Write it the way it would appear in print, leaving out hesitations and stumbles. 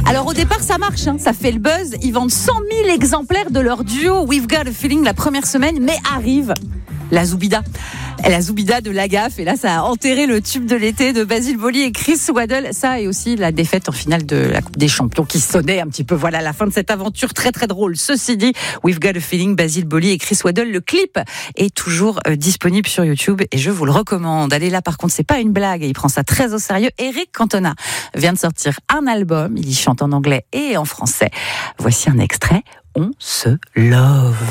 Alors au départ ça marche, ça fait le buzz, ils vendent 100 000 exemplaires de leur duo We've Got a Feeling la première semaine, mais arrive la Zoubida de Lagaffe, et là ça a enterré le tube de l'été de Basile Boli et Chris Waddle. Ça, et aussi la défaite en finale de la Coupe des Champions qui sonnait un petit peu. Voilà la fin de cette aventure très très drôle. Ceci dit, We've Got a Feeling, Basile Boli et Chris Waddle, le clip est toujours disponible sur YouTube et je vous le recommande. Allez, là par contre c'est pas une blague, il prend ça très au sérieux. Eric Cantona vient de sortir un album, il y chante en anglais et en français. Voici un extrait, On se love.